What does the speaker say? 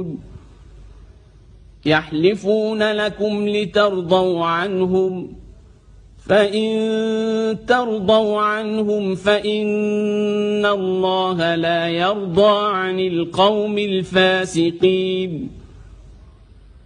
تعقلون يحلفون لكم لترضوا عنهم فإن ترضوا عنهم فإن الله لا يرضى عن القوم الفاسقين